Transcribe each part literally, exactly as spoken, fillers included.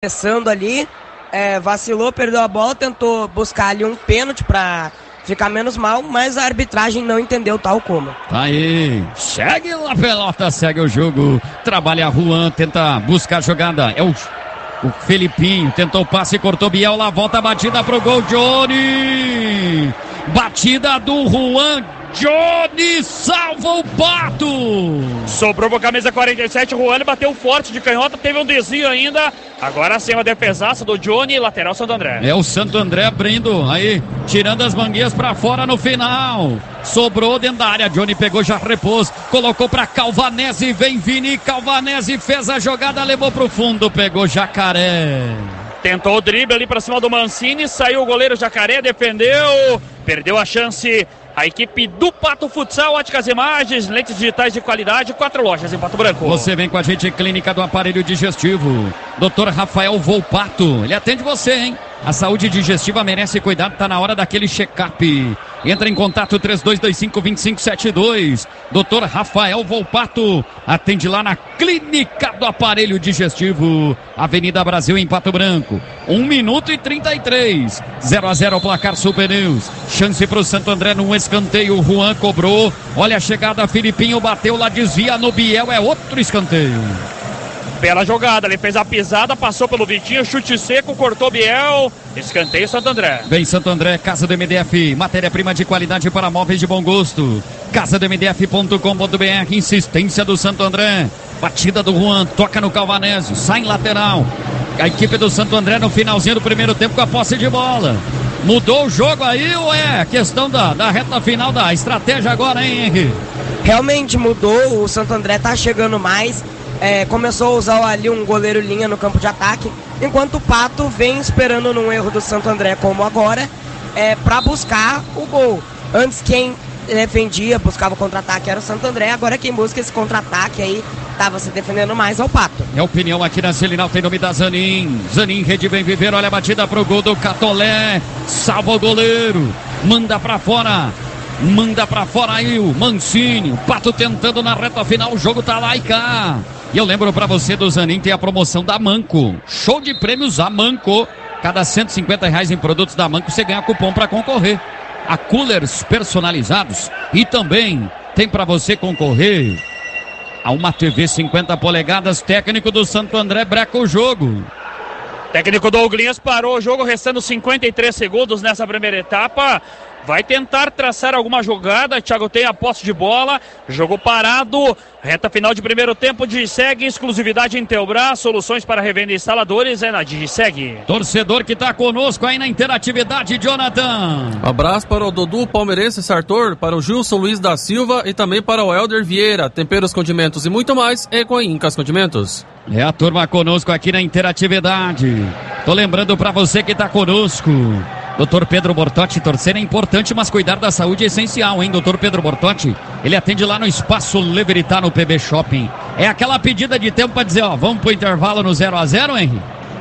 começando ali, é, vacilou, perdeu a bola, tentou buscar ali um pênalti pra ficar menos mal, mas a arbitragem não entendeu tal como. Tá aí, segue a pelota, segue o jogo, trabalha Juan, tenta buscar a jogada, é o, o Felipinho, tentou o passe, cortou Biel, lá volta a batida pro gol, Johnny, batida do Juan, Johnny salva o Pato. Sobrou pra camisa quarenta e sete, o Juan bateu forte de canhota, teve um desvio ainda. Agora sim, uma defesaça do Johnny, lateral Santo André. É o Santo André abrindo aí, tirando as mangueiras pra fora no final. Sobrou dentro da área, Johnny pegou, já repôs, colocou pra Calvanese, vem Vini, Calvanese fez a jogada, levou pro fundo, pegou Jacaré. Tentou o drible ali pra cima do Mancini, saiu o goleiro Jacaré, defendeu, perdeu a chance. A equipe do Pato Futsal, óticas imagens, lentes digitais de qualidade, quatro lojas em Pato Branco. Você vem com a gente, Clínica do Aparelho Digestivo. doutor Rafael Volpato, ele atende você, hein? A saúde digestiva merece cuidado, tá na hora daquele check-up. Entra em contato três dois dois cinco, dois cinco sete dois. doutor Rafael Volpato, atende lá na Clínica do Aparelho Digestivo, Avenida Brasil em Pato Branco. um minuto e trinta e três. zero a zero o placar Super News. Chance pro Santo André num escanteio. Juan cobrou. Olha a chegada, Filipinho bateu lá, desvia no Biel, é outro escanteio. Bela jogada, ele fez a pisada, passou pelo Vitinho, chute seco, cortou Biel, escanteio Santo André. Vem Santo André, Casa do M D F, matéria-prima de qualidade para móveis de bom gosto. casa do m d f ponto com ponto b r, insistência do Santo André. Batida do Juan, toca no Calvanese, sai em lateral. A equipe do Santo André no finalzinho do primeiro tempo com a posse de bola. Mudou o jogo aí ou é questão da, da reta final da estratégia agora, hein, Henrique? Realmente mudou, o Santo André tá chegando mais. É, começou a usar ali um goleiro linha no campo de ataque, enquanto o Pato vem esperando num erro do Santo André como agora, é, para buscar o gol. Antes quem defendia, buscava o contra-ataque era o Santo André, agora quem busca esse contra-ataque aí estava se defendendo mais é o Pato. É a opinião aqui na Selinal, tem nome da Zanin. Zanin, Rede Vem Viver, olha a batida pro gol do Catolé, salva o goleiro, manda pra fora. Manda pra fora aí o Mancini, o Pato tentando na reta final, o jogo tá lá e cá. E eu lembro pra você do Zanin, tem a promoção da Manco. Show de prêmios a Manco. Cada cento e cinquenta reais em produtos da Manco você ganha cupom pra concorrer a coolers personalizados. E também tem pra você concorrer a uma T V cinquenta polegadas. Técnico do Santo André breca o jogo. Técnico Douglas parou o jogo, restando cinquenta e três segundos nessa primeira etapa. Vai tentar traçar alguma jogada. Thiago tem a posse de bola. Jogo parado. Reta final de primeiro tempo. Digiseg, exclusividade Intelbras. Soluções para revenda e instaladores é na Digiseg. Torcedor que está conosco aí na interatividade, Jonathan. Um abraço para o Dudu Palmeirense Sartor, para o Gilson Luiz da Silva e também para o Helder Vieira. Temperos, condimentos e muito mais é com a Incas Condimentos. É a turma conosco aqui na interatividade. Tô lembrando para você que está conosco. doutor Pedro Bortotti, torcer é importante, mas cuidar da saúde é essencial, hein? doutor Pedro Bortotti, ele atende lá no Espaço Leveritá, no P B Shopping. É aquela pedida de tempo para dizer, ó, vamos pro intervalo no zero a zero, Henrique?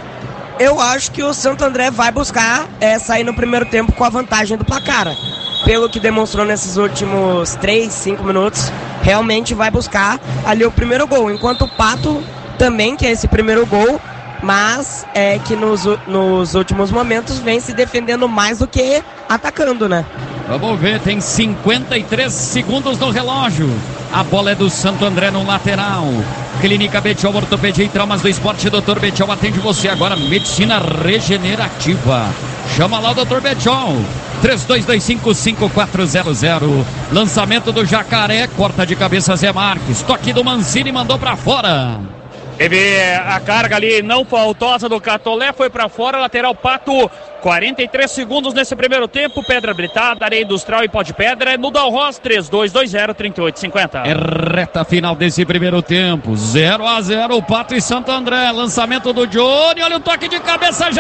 Eu acho que o Santo André vai buscar é, sair no primeiro tempo com a vantagem do placar. Pelo que demonstrou nesses últimos três, cinco minutos, realmente vai buscar ali o primeiro gol. Enquanto o Pato também quer esse primeiro gol, mas é que nos, nos últimos momentos vem se defendendo mais do que atacando, né? Vamos ver, tem cinquenta e três segundos no relógio. A bola é do Santo André no lateral. Clínica Betiol, Ortopedia e Traumas do Esporte. doutor Betiol atende você agora. Medicina regenerativa. Chama lá o doutor Betiol. três dois dois cinco, cinco quatro zero zero. Lançamento do Jacaré. Corta de cabeça Zé Marques. Toque do Mancini, mandou pra fora. Teve a carga ali não faltosa do Catolé, foi pra fora, lateral Pato, quarenta e três segundos nesse primeiro tempo. Pedra Britada, Areia Industrial e Pó de Pedra, no Dalros, três dois dois zero, trinta e oito cinquenta. É reta final desse primeiro tempo, zero a zero, Pato e Santo André. Lançamento do Johnny, olha o toque de cabeça,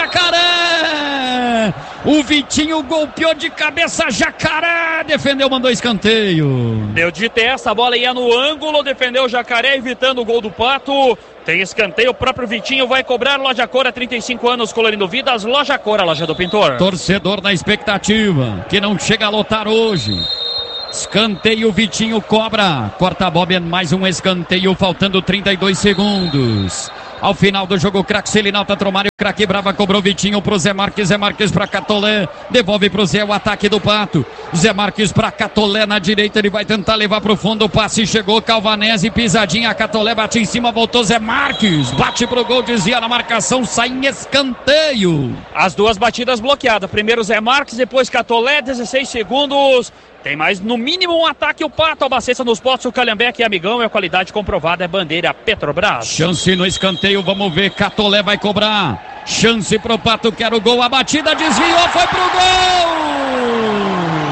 Jacaré! O Vitinho golpeou de cabeça, Jacaré! Defendeu, mandou escanteio. Deu de testa, a bola ia no ângulo, defendeu o Jacaré, evitando o gol do Pato. Tem escanteio, o próprio Vitinho vai cobrar. Loja Cora, trinta e cinco anos, colorindo vidas. Loja Cora, loja do pintor. Torcedor na expectativa, que não chega a lotar hoje. Escanteio, Vitinho cobra. Corta a bola, mais um escanteio, faltando trinta e dois segundos. Ao final do jogo, o craque Selinalta Tromário, o craque Brava cobrou Vitinho pro Zé Marques, Zé Marques pra Catolé, devolve pro Zé o ataque do Pato, Zé Marques pra Catolé na direita, ele vai tentar levar pro fundo, o passe chegou, Calvanese, pisadinha, Catolé bate em cima, voltou Zé Marques, bate pro gol, desvia na marcação, sai em escanteio. As duas batidas bloqueadas, primeiro Zé Marques, depois Catolé, dezesseis segundos. Tem mais, no mínimo, um ataque. O Pato abastece nos potes. O Calhambeque é amigão. É qualidade comprovada. É bandeira Petrobras. Chance no escanteio. Vamos ver. Catolé vai cobrar. Chance pro Pato. Quer o gol. A batida desviou. Foi pro gol.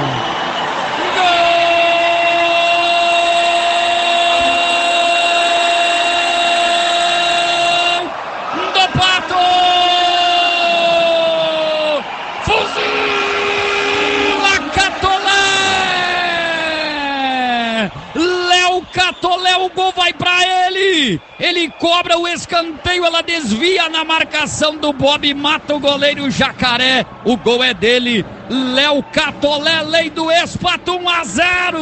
Catolé, o gol vai pra ele, ele cobra o escanteio, ela desvia na marcação do Bob, mata o goleiro Jacaré, o gol é dele, Léo Catolé, lei do ex-Pato, um a zero.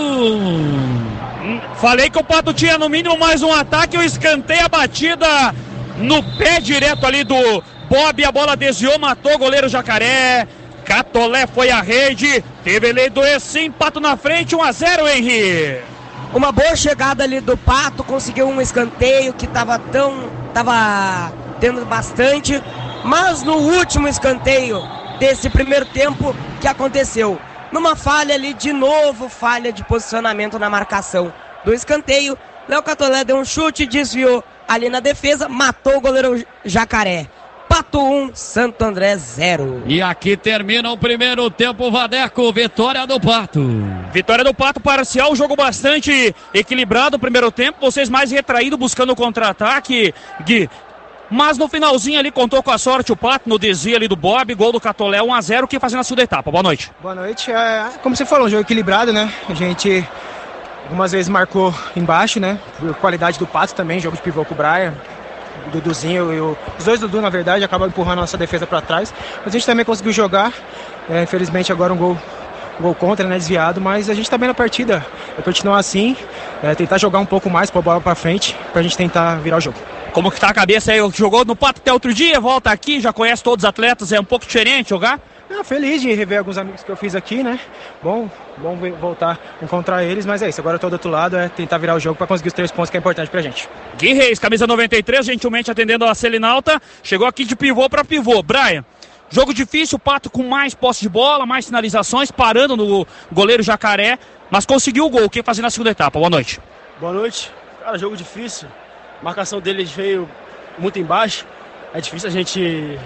Falei que o Pato tinha no mínimo mais um ataque, o escanteio, a batida no pé direto ali do Bob, a bola desviou, matou o goleiro Jacaré. Catolé foi à rede, teve lei do ex, sim, Pato na frente, um a zero, Henry. Uma boa chegada ali do Pato, conseguiu um escanteio que tava tão, tava tendo bastante, mas no último escanteio desse primeiro tempo, que aconteceu? Numa falha ali, de novo, falha de posicionamento na marcação do escanteio, Léo Catolé deu um chute, desviou ali na defesa, matou o goleiro Jacaré. Pato um, Santo André zero. E aqui termina o primeiro tempo, Vadeco, vitória do Pato. Vitória do Pato, parcial, jogo bastante equilibrado, primeiro tempo, vocês mais retraídos buscando o contra-ataque, Gui. Mas no finalzinho ali contou com a sorte o Pato no desvio ali do Bob, gol do Catolé, um a zero, que fazendo a segunda etapa. Boa noite. Boa noite, é, como você falou, um jogo equilibrado, né? A gente algumas vezes marcou embaixo, né? Por qualidade do Pato também, jogo de pivô com o Brian. O Duduzinho e o... Os dois Dudu, na verdade, acabam empurrando a nossa defesa para trás. Mas a gente também conseguiu jogar. É, infelizmente, agora um gol, um gol contra, né? Desviado. Mas a gente tá bem na partida. É continuar assim, é, tentar jogar um pouco mais, pôr a bola para frente, pra gente tentar virar o jogo. Como que tá a cabeça aí? Jogou no Pato até outro dia, volta aqui, já conhece todos os atletas, é um pouco diferente jogar? Não, feliz de rever alguns amigos que eu fiz aqui, né? Bom, bom voltar a encontrar eles, mas é isso. Agora eu tô do outro lado, é tentar virar o jogo para conseguir os três pontos que é importante pra gente. Gui Reis, camisa noventa e três, gentilmente atendendo a Selinalta. Chegou aqui de pivô para pivô. Brian, jogo difícil, Pato com mais posse de bola, mais finalizações, parando no goleiro Jacaré, mas conseguiu o gol. O que fazer na segunda etapa? Boa noite. Boa noite. Cara, jogo difícil. A marcação deles veio muito embaixo. É difícil a gente...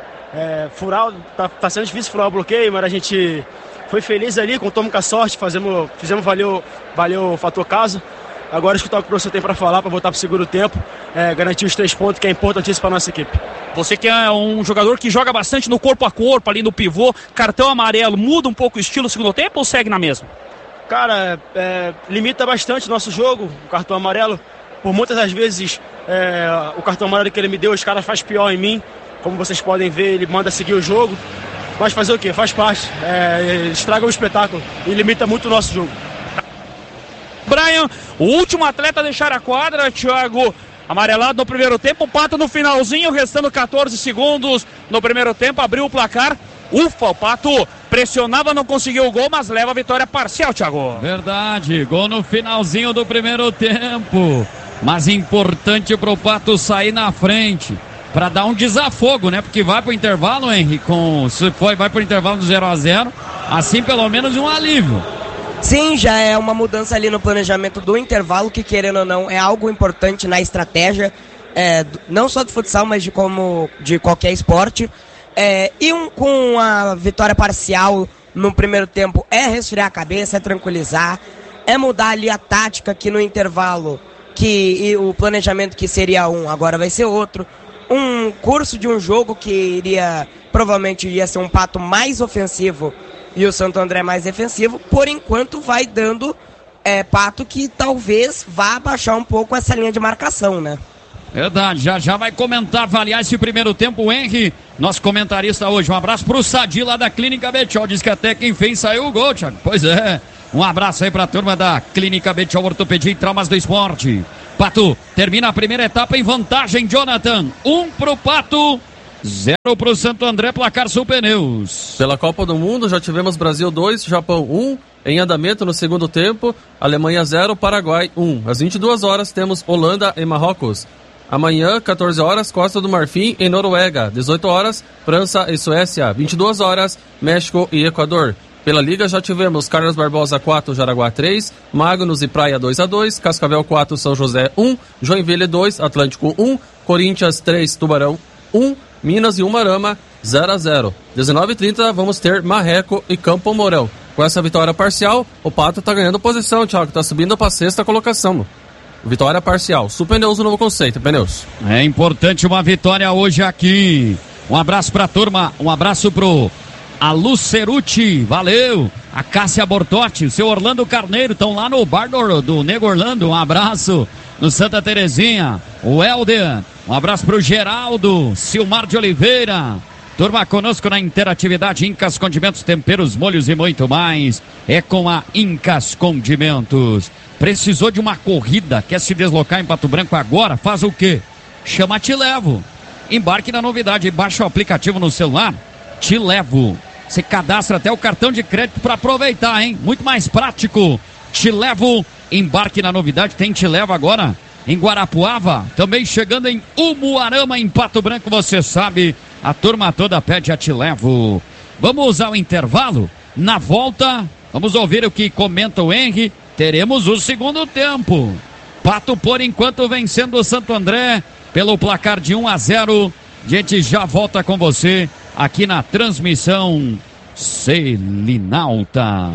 É, furar, tá, tá sendo difícil furar o bloqueio, mas a gente foi feliz ali, contamos com a sorte, fazemos, fizemos valeu, valeu o fator casa. Agora escutar o que o professor tem para falar, para voltar para o segundo tempo, é, garantir os três pontos, que é importantíssimo para nossa equipe. Você que é um jogador que joga bastante no corpo a corpo, ali no pivô, cartão amarelo, muda um pouco o estilo no segundo tempo ou segue na mesma? Cara, é, limita bastante o nosso jogo, o cartão amarelo. Por muitas das vezes, é, o cartão amarelo que ele me deu, os caras fazem pior em mim. Como vocês podem ver, ele manda seguir o jogo. Mas fazer o quê? Faz parte. É, estraga o espetáculo e limita muito o nosso jogo. Brian, o último atleta a deixar a quadra, Thiago, amarelado no primeiro tempo. O Pato no finalzinho, restando quatorze segundos no primeiro tempo, abriu o placar. Ufa, o Pato pressionava, não conseguiu o gol, mas leva a vitória parcial, Thiago. Verdade, gol no finalzinho do primeiro tempo. Mas importante pro Pato sair na frente. Para dar um desafogo, né? Porque vai pro intervalo, Henry, com, se foi, vai pro intervalo do zero a zero, assim pelo menos um alívio. Sim, já é uma mudança ali no planejamento do intervalo, que querendo ou não é algo importante na estratégia, é, não só do futsal, mas de, como, de qualquer esporte. É, e um, com a vitória parcial no primeiro tempo é resfriar a cabeça, é tranquilizar, é mudar ali a tática que no intervalo, que e o planejamento que seria um, agora vai ser outro. Um curso de um jogo que iria, provavelmente ia ser um Pato mais ofensivo e o Santo André mais defensivo, por enquanto vai dando é, Pato que talvez vá baixar um pouco essa linha de marcação, né? Verdade, já já vai comentar, avaliar esse primeiro tempo, o Henry, nosso comentarista hoje. Um abraço pro Sadi lá da Clínica Betiol, diz que até quem fez saiu o gol, Thiago. Pois é, um abraço aí pra turma da Clínica Betiol, Ortopedia e Traumas do Esporte. Pato termina a primeira etapa em vantagem, Jonathan. Um pro Pato, zero pro Santo André, placar Sul Pneus. Pela Copa do Mundo já tivemos Brasil dois, Japão um, em andamento no segundo tempo, Alemanha zero, Paraguai um. Às vinte e duas horas temos Holanda e Marrocos. Amanhã, quatorze horas, Costa do Marfim e Noruega. dezoito horas, França e Suécia. vinte e duas horas, México e Equador. Pela Liga já tivemos Carlos Barbosa quatro, Jaraguá três, Magnus e Praia dois a dois, Cascavel quatro, São José um, Joinville dois, Atlântico um, Corinthians três, Tubarão um, Minas e Umarama zero a zero. dezenove e trinta vamos ter Marreco e Campo Mourão. Com essa vitória parcial, o Pato tá ganhando posição, Thiago, tá subindo pra sexta colocação. Vitória parcial. Sul Pneus, o novo conceito, Pneus. É importante uma vitória hoje aqui. Um abraço pra turma, um abraço pro a Luceruti, valeu, a Cássia Bortotti, o seu Orlando Carneiro, estão lá no bar do, do Nego Orlando, um abraço no Santa Terezinha, o Helder, um abraço pro Geraldo, Silmar de Oliveira, turma conosco na interatividade, Incas Condimentos, temperos, molhos e muito mais, é com a Incas Condimentos. Precisou de uma corrida, quer se deslocar em Pato Branco agora, faz o quê? Chama Te Levo, embarque na novidade, baixa o aplicativo no celular, Te Levo. Você cadastra até o cartão de crédito para aproveitar, hein? Muito mais prático. Te Levo, embarque na novidade. Tem Te Levo agora em Guarapuava, também chegando em Umuarama, em Pato Branco, você sabe. A turma toda pede a Te Levo. Vamos ao intervalo. Na volta, vamos ouvir o que comenta o Henry. Teremos o segundo tempo. Pato, por enquanto, vencendo o Santo André pelo placar de um a zero. A gente já volta com você aqui na transmissão Selinalta.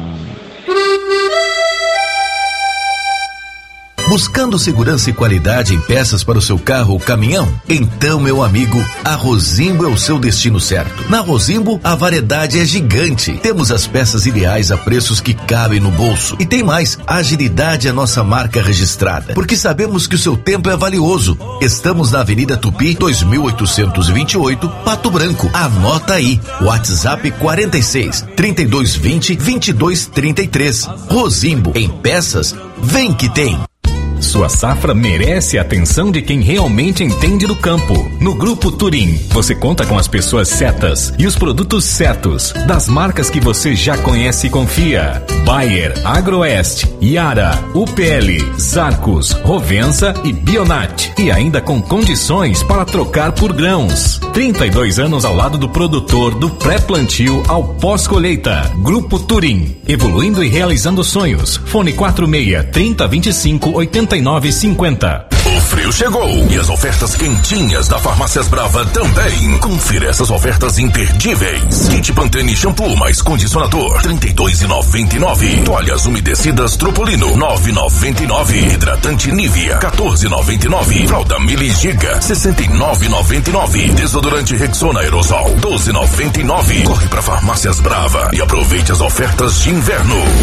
Buscando segurança e qualidade em peças para o seu carro ou caminhão? Então, meu amigo, a Rosimbo é o seu destino certo. Na Rosimbo, a variedade é gigante. Temos as peças ideais a preços que cabem no bolso. E tem mais, a agilidade é nossa marca registrada, porque sabemos que o seu tempo é valioso. Estamos na Avenida Tupi, dois mil oitocentos e vinte e oito, Pato Branco. Anota aí, WhatsApp quarenta e seis, trinta e dois vinte, vinte e dois trinta e três. Rosimbo, em peças, vem que tem. Sua safra merece a atenção de quem realmente entende do campo. No Grupo Turim, você conta com as pessoas certas e os produtos certos, das marcas que você já conhece e confia. Bayer, Agroeste, Yara, U P L, Zarcos, Rovensa e Bionat. E ainda com condições para trocar por grãos. trinta e dois anos ao lado do produtor, do pré-plantio ao pós-colheita. Grupo Turim, evoluindo e realizando sonhos. Fone quatro seis, trinta, vinte e cinco, oitenta e nove, cinquenta. O frio chegou e as ofertas quentinhas da Farmácias Brava também. Confira essas ofertas imperdíveis. Kit Pantene shampoo mais condicionador, trinta e dois reais e noventa e nove centavos. Toalhas umedecidas Tropolino, nove reais e noventa e nove centavos. Hidratante Nivea, quatorze reais e noventa e nove centavos. Fralda Mili Giga, sessenta e nove reais e noventa e nove centavos. Desodorante Rexona Aerosol, doze reais e noventa e nove centavos. Corre pra Farmácias Brava e aproveite as ofertas de inverno.